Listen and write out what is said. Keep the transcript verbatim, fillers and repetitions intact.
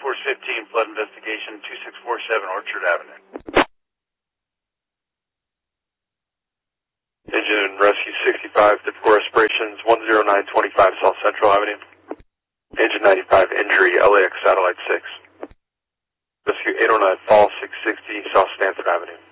Force fifteen, flood investigation, two six four seven Orchard Avenue. Engine Rescue sixty-five, typical respirations, one zero nine two five South Central Avenue. Engine ninety-five, injury, L A X Satellite six. Rescue eight oh nine Fall, six sixty South Stanford Avenue.